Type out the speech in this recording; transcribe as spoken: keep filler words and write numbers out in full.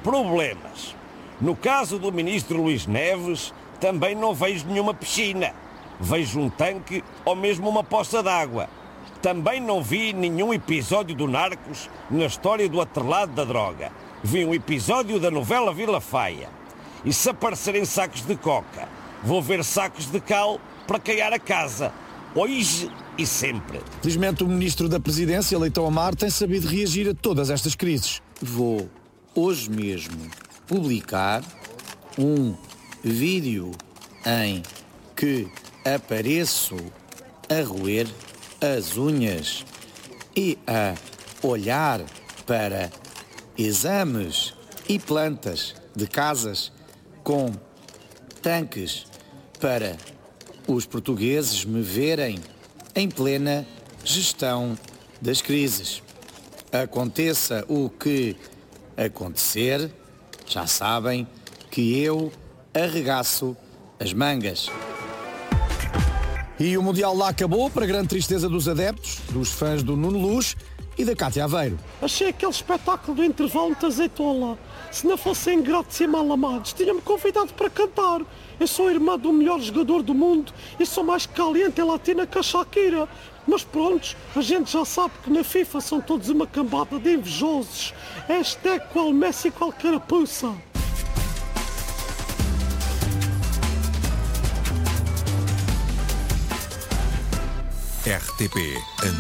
problemas. No caso do ministro Luís Neves, também não vejo nenhuma piscina. Vejo um tanque ou mesmo uma poça d'água. Também não vi nenhum episódio do Narcos na história do atrelado da droga. Vi um episódio da novela Vila Faia. E se aparecerem sacos de coca, vou ver sacos de cal para caiar a casa. Hoje e sempre. Felizmente o Ministro da Presidência, Leitão Amar, tem sabido reagir a todas estas crises. Vou, hoje mesmo, publicar um vídeo em que apareço a roer as unhas e a olhar para exames e plantas de casas com tanques para os portugueses me verem em plena gestão das crises. Aconteça o que acontecer, já sabem que eu arregaço as mangas. E o Mundial lá acabou, para grande tristeza dos adeptos, dos fãs do Nuno Luz e da Cátia Aveiro. Achei aquele espetáculo do intervalo de azeitola. Se não fossem ingratos e mal amados, tinham-me convidado para cantar. Eu sou irmã do melhor jogador do mundo e sou mais caliente e latina que a Shakira. Mas pronto, a gente já sabe que na FIFA são todos uma cambada de invejosos. Hashtag qual Messi qual carapuça. R T P